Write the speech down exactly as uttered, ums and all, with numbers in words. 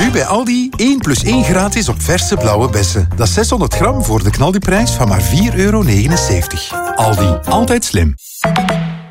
Nu bij Aldi één plus één gratis op verse blauwe bessen. Dat is zeshonderd gram voor de knaldiprijs van maar vier euro negenenzeventig. Aldi, altijd slim.